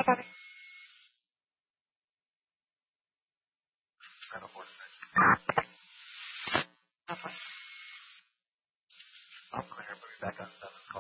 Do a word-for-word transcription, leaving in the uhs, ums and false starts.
Hi, Gabby. I don't want to. No problem. I'll clear everybody back on seven.